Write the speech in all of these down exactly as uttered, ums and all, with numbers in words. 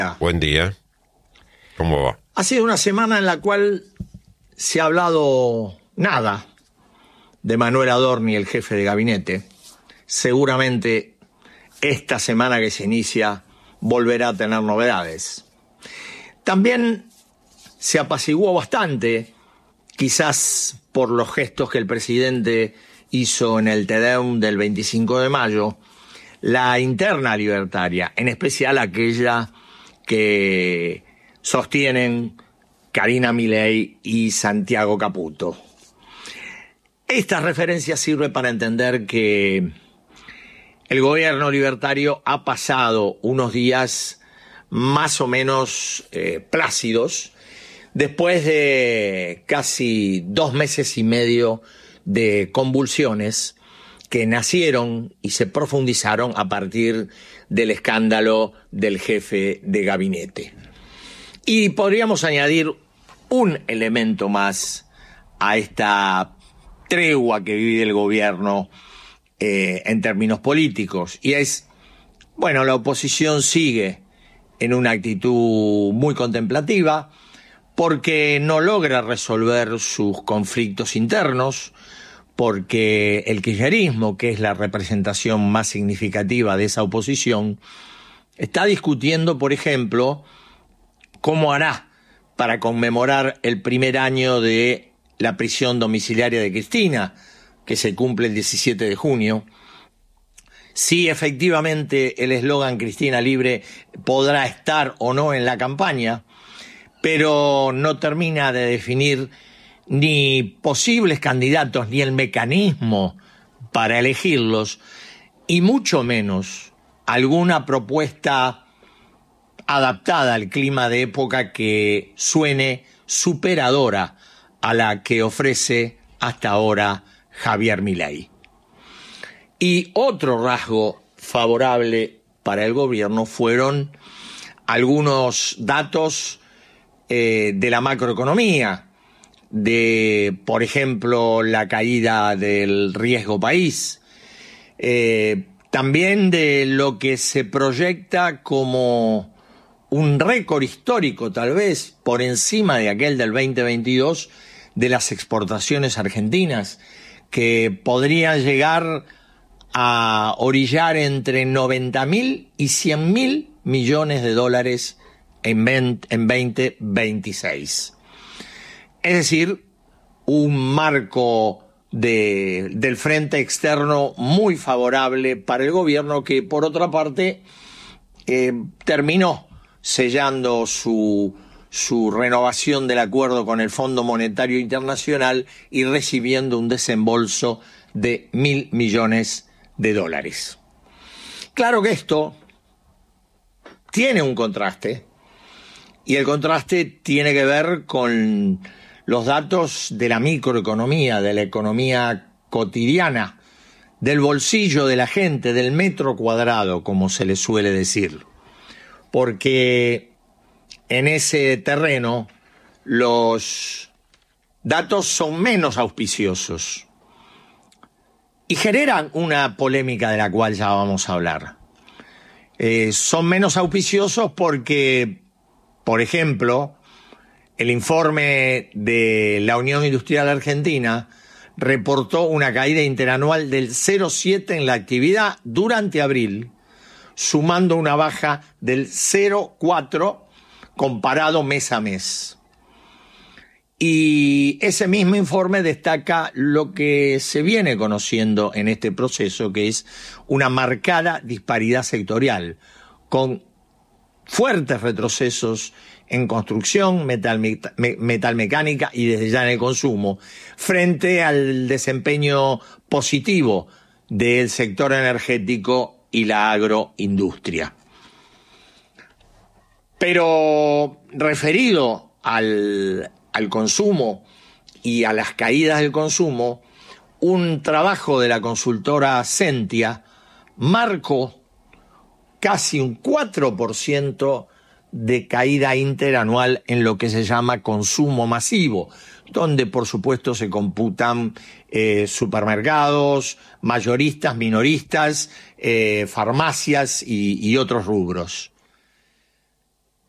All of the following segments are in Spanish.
Buen día. ¿Cómo va? Ha sido una semana en la cual se ha hablado nada de Manuel Adorni, el jefe de gabinete. Seguramente esta semana que se inicia volverá a tener novedades. También se apaciguó bastante, quizás por los gestos que el presidente hizo en el Te Deum del veinticinco de mayo, la interna libertaria, en especial aquella que sostienen Karina Milei y Santiago Caputo. Esta referencia sirve para entender que el gobierno libertario ha pasado unos días más o menos eh, plácidos después de casi dos meses y medio de convulsiones que nacieron y se profundizaron a partir del escándalo del jefe de gabinete. Y podríamos añadir un elemento más a esta tregua que vive el gobierno eh, en términos políticos, y es, bueno, la oposición sigue en una actitud muy contemplativa porque no logra resolver sus conflictos internos, porque el kirchnerismo, que es la representación más significativa de esa oposición, está discutiendo, por ejemplo, cómo hará para conmemorar el primer año de la prisión domiciliaria de Cristina, que se cumple el diecisiete de junio, si efectivamente el eslogan Cristina Libre podrá estar o no en la campaña, pero no termina de definir ni posibles candidatos, ni el mecanismo para elegirlos, y mucho menos alguna propuesta adaptada al clima de época que suene superadora a la que ofrece hasta ahora Javier Milei. Y otro rasgo favorable para el gobierno fueron algunos datos eh, de la macroeconomía, de, por ejemplo, la caída del riesgo país, eh, también de lo que se proyecta como un récord histórico, tal vez por encima de aquel del veinte veintidós, de las exportaciones argentinas, que podrían llegar a orillar entre noventa mil y cien mil millones de dólares en veinte veintiséis. Es decir, un marco de, del frente externo muy favorable para el gobierno, que por otra parte eh, terminó sellando su, su renovación del acuerdo con el Fondo Monetario Internacional y recibiendo un desembolso de mil millones de dólares. Claro que esto tiene un contraste, y el contraste tiene que ver con los datos de la microeconomía, de la economía cotidiana, del bolsillo de la gente, del metro cuadrado, como se le suele decir. Porque en ese terreno los datos son menos auspiciosos y generan una polémica de la cual ya vamos a hablar. Eh, son menos auspiciosos porque, por ejemplo, el informe de la Unión Industrial Argentina reportó una caída interanual del cero coma siete en la actividad durante abril, sumando una baja del cero coma cuatro comparado mes a mes. Y ese mismo informe destaca lo que se viene conociendo en este proceso, que es una marcada disparidad sectorial, con fuertes retrocesos en construcción, metal, metalmecánica y desde ya en el consumo, frente al desempeño positivo del sector energético y la agroindustria. Pero referido al, al consumo y a las caídas del consumo, un trabajo de la consultora Sentia marcó casi un cuatro por ciento de caída interanual en lo que se llama consumo masivo, donde por supuesto se computan eh, supermercados, mayoristas, minoristas, eh, farmacias y, y otros rubros.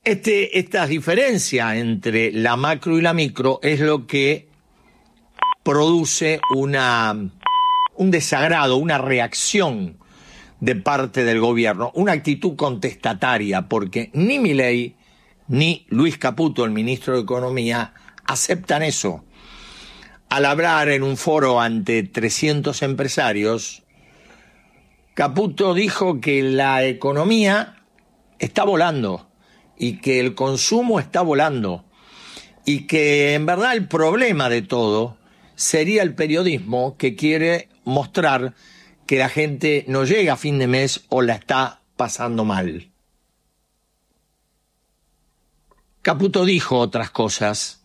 Este, esta diferencia entre la macro y la micro es lo que produce una, un desagrado, una reacción de parte del gobierno, una actitud contestataria, porque ni Milei ni Luis Caputo, el ministro de Economía, aceptan eso. Al hablar en un foro ante trescientos empresarios, Caputo dijo que la economía está volando y que el consumo está volando y que en verdad el problema de todo sería el periodismo, que quiere mostrar que la gente no llega a fin de mes o la está pasando mal. Caputo dijo otras cosas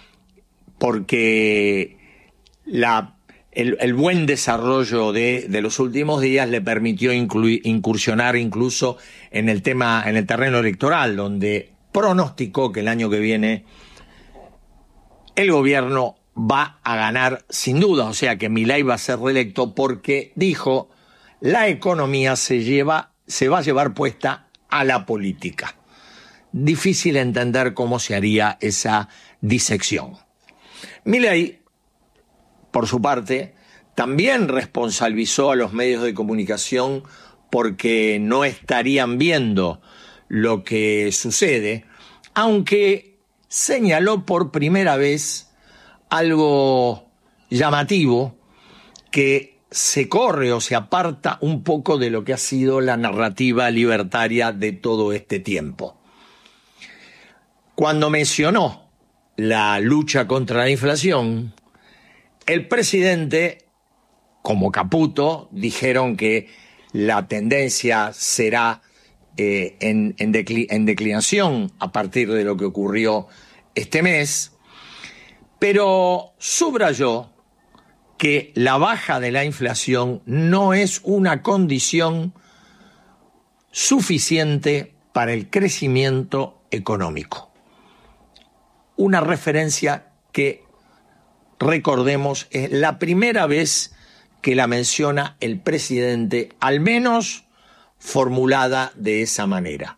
porque la, el, el buen desarrollo de, de los últimos días le permitió incluir, incursionar incluso en el tema, en el terreno electoral, donde pronosticó que el año que viene el gobierno va a ganar sin duda, o sea que Milei va a ser reelecto, porque dijo, la economía se lleva, se va a llevar puesta a la política. Difícil entender cómo se haría esa disección. Milei, por su parte, también responsabilizó a los medios de comunicación porque no estarían viendo lo que sucede, aunque señaló por primera vez algo llamativo, que se corre o se aparta un poco de lo que ha sido la narrativa libertaria de todo este tiempo. Cuando mencionó la lucha contra la inflación, el presidente, como Caputo, dijeron que la tendencia será eh, en, en, decli- en declinación a partir de lo que ocurrió este mes, pero subrayó que la baja de la inflación no es una condición suficiente para el crecimiento económico. Una referencia que, recordemos, es la primera vez que la menciona el presidente, al menos formulada de esa manera.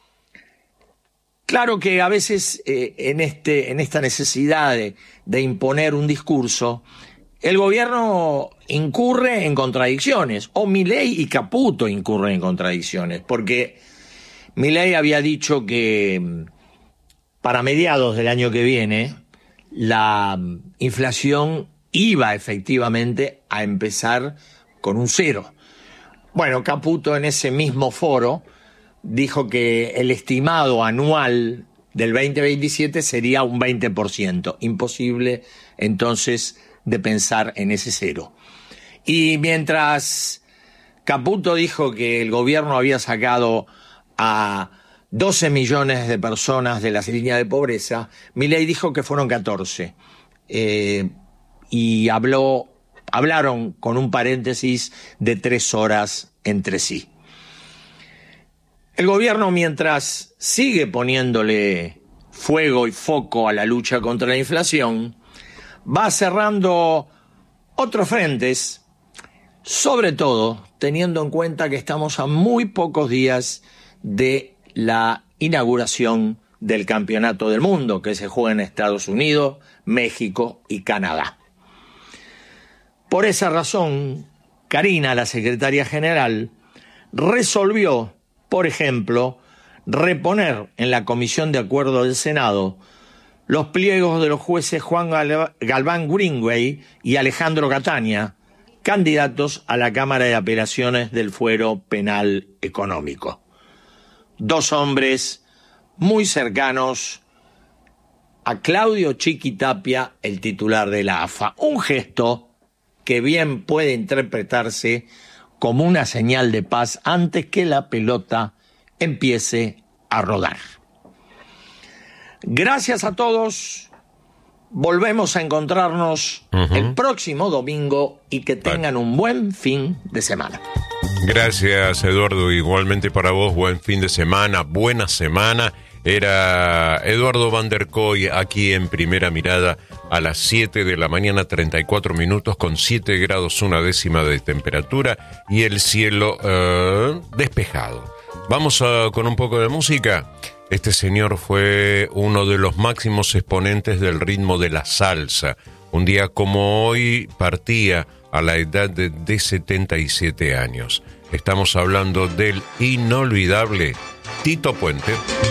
Claro que a veces eh, en, este, en esta necesidad de, de imponer un discurso, el gobierno incurre en contradicciones, o Milei y Caputo incurren en contradicciones, porque Milei había dicho que para mediados del año que viene la inflación iba efectivamente a empezar con un cero. Bueno, Caputo en ese mismo foro dijo que el estimado anual del veinte veintisiete sería un veinte por ciento. Imposible entonces de pensar en ese cero. Y mientras Caputo dijo que el gobierno había sacado a doce millones de personas de las líneas de pobreza, Milei dijo que fueron catorce. Eh, y habló, hablaron con un paréntesis de tres horas entre sí. El gobierno, mientras sigue poniéndole fuego y foco a la lucha contra la inflación, va cerrando otros frentes, sobre todo teniendo en cuenta que estamos a muy pocos días de la inauguración del Campeonato del Mundo, que se juega en Estados Unidos, México y Canadá. Por esa razón, Karina, la secretaria general, resolvió, por ejemplo, reponer en la Comisión de Acuerdo del Senado los pliegos de los jueces Juan Galván Greenway y Alejandro Catania, candidatos a la Cámara de Apelaciones del Fuero Penal Económico. Dos hombres muy cercanos a Claudio Chiquitapia, el titular de la A F A. Un gesto que bien puede interpretarse como una señal de paz antes que la pelota empiece a rodar. Gracias a todos. Volvemos a encontrarnos uh-huh. el próximo domingo y que tengan un buen fin de semana. Gracias, Eduardo. Igualmente para vos, buen fin de semana, buena semana. Era Eduardo Van der Kooi aquí en Primera Mirada a las siete de la mañana, treinta y cuatro minutos, con siete grados una décima de temperatura y el cielo uh, despejado. Vamos a, con un poco de música. Este señor fue uno de los máximos exponentes del ritmo de la salsa. Un día como hoy partía a la edad de, de setenta y siete años. Estamos hablando del inolvidable Tito Puente.